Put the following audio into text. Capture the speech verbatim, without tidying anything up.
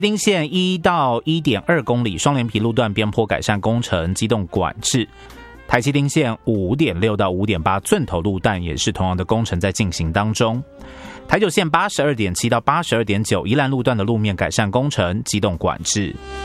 丁线一到一点二公里双连皮路段边坡改善工程机动管制，台七丁线五点六到五点八钻头路段也是同样的工程在进行当中。台九线八十二点七到八十二点九宜兰路段的路面改善工程机动管制。